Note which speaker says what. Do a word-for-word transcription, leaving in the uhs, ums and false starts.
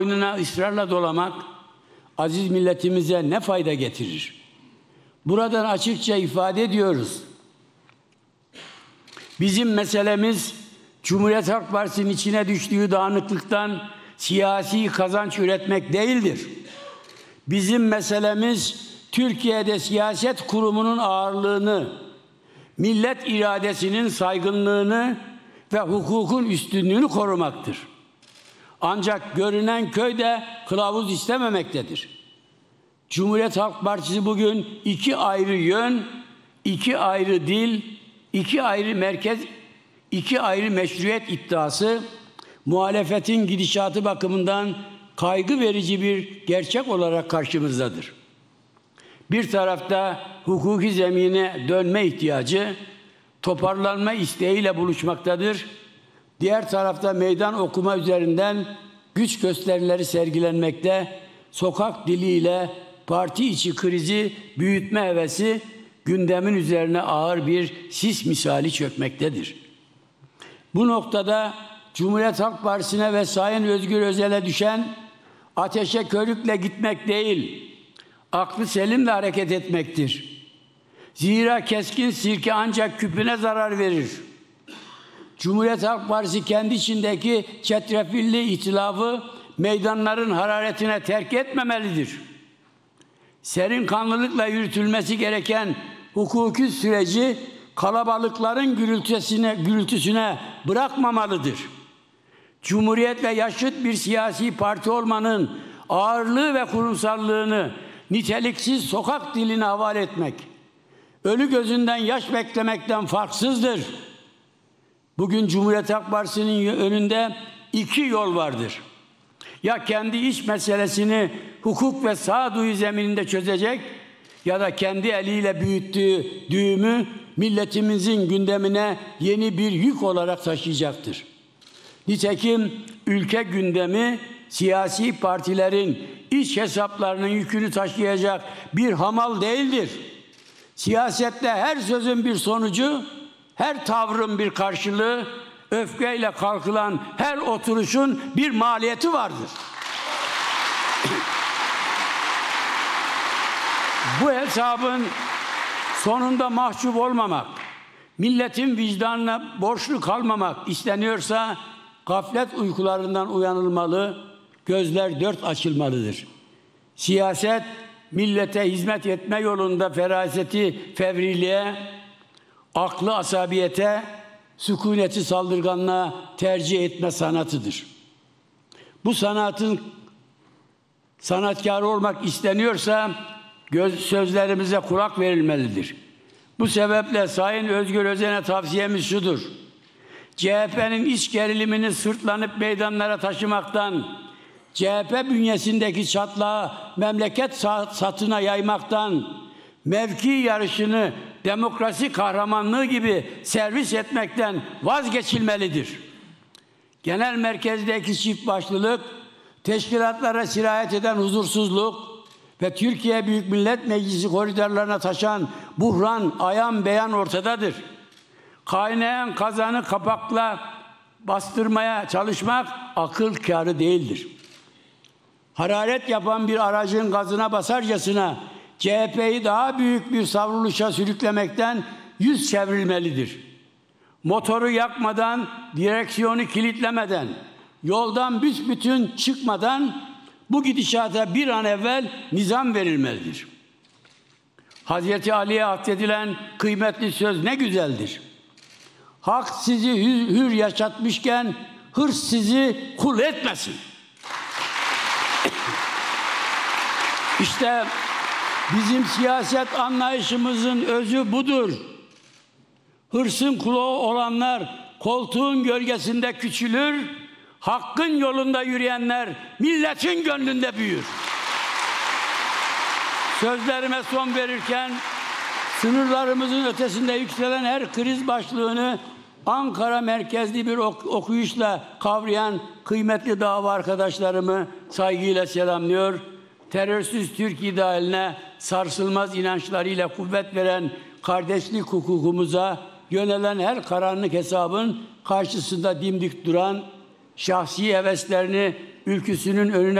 Speaker 1: Boynuna ısrarla dolamak aziz milletimize ne fayda getirir? Buradan açıkça ifade ediyoruz. Bizim meselemiz Cumhuriyet Halk Partisi'nin içine düştüğü dağınıklıktan siyasi kazanç üretmek değildir. Bizim meselemiz Türkiye'de siyaset kurumunun ağırlığını, millet iradesinin saygınlığını ve hukukun üstünlüğünü korumaktır. Ancak görünen köyde kılavuz istememektedir. Cumhuriyet Halk Partisi bugün iki ayrı yön, iki ayrı dil, iki ayrı merkez, iki ayrı meşruiyet iddiası, muhalefetin gidişatı bakımından kaygı verici bir gerçek olarak karşımızdadır. Bir tarafta hukuki zemine dönme ihtiyacı, toparlanma isteğiyle buluşmaktadır. Diğer tarafta meydan okuma üzerinden güç gösterileri sergilenmekte, sokak diliyle parti içi krizi büyütme hevesi gündemin üzerine ağır bir sis misali çökmektedir. Bu noktada Cumhuriyet Halk Partisi'ne ve Sayın Özgür Özel'e düşen ateşe körükle gitmek değil, aklı selimle hareket etmektir. Zira keskin sirke ancak küpüne zarar verir. Cumhuriyet Halk Partisi kendi içindeki çetrefilli ihtilafı meydanların hararetine terk etmemelidir. Serin kanlılıkla yürütülmesi gereken hukuki süreci kalabalıkların gürültüsüne, gürültüsüne bırakmamalıdır. Cumhuriyetle yaşıt bir siyasi parti olmanın ağırlığı ve kurumsallığını niteliksiz sokak diline havale etmek, ölü gözünden yaş beklemekten farksızdır. Bugün Cumhuriyet Halk Partisi'nin önünde iki yol vardır. Ya kendi iç meselesini hukuk ve sağduyu zemininde çözecek ya da kendi eliyle büyüttüğü düğümü milletimizin gündemine yeni bir yük olarak taşıyacaktır. Nitekim ülke gündemi siyasi partilerin iç hesaplarının yükünü taşıyacak bir hamal değildir. Siyasette her sözün bir sonucu, her tavrın bir karşılığı, öfkeyle kalkılan her oturuşun bir maliyeti vardır. Bu hesabın sonunda mahcup olmamak, milletin vicdanına borçlu kalmamak isteniyorsa gaflet uykularından uyanılmalı, gözler dört açılmalıdır. Siyaset, millete hizmet etme yolunda feraseti fevriliğe, aklı asabiyete, sükuneti saldırganlığa tercih etme sanatıdır. Bu sanatın sanatkarı olmak isteniyorsa göz, sözlerimize kulak verilmelidir. Bu sebeple Sayın Özgür Özel'e tavsiyemiz şudur: C H P'nin iç gerilimini sırtlanıp meydanlara taşımaktan, C H P bünyesindeki çatlağı memleket satına yaymaktan, mevki yarışını demokrasi kahramanlığı gibi servis etmekten vazgeçilmelidir. Genel merkezdeki çift başlılık, teşkilatlara sirayet eden huzursuzluk ve Türkiye Büyük Millet Meclisi koridorlarına taşan buhran ayan beyan ortadadır. Kaynayan kazanı kapakla bastırmaya çalışmak akıl kârı değildir. Hararet yapan bir aracın gazına basarcasına C H P'yi daha büyük bir savruluşa sürüklemekten yüz çevrilmelidir. Motoru yakmadan, direksiyonu kilitlemeden, yoldan büsbütün çıkmadan bu gidişata bir an evvel nizam verilmelidir. Hazreti Ali'ye atfedilen kıymetli söz ne güzeldir. Hak sizi hür, hür yaşatmışken hırs sizi kul etmesin. İşte bizim siyaset anlayışımızın özü budur. Hırsın kulu olanlar koltuğun gölgesinde küçülür, hakkın yolunda yürüyenler milletin gönlünde büyür. Sözlerime son verirken sınırlarımızın ötesinde yükselen her kriz başlığını Ankara merkezli bir ok- okuyuşla kavrayan kıymetli dava arkadaşlarımı saygıyla selamlıyor. Terörsüz Türk idealine sarsılmaz inançlarıyla kuvvet veren kardeşlik hukukumuza yönelen her karanlık hesabın karşısında dimdik duran, şahsi heveslerini ülküsünün önüne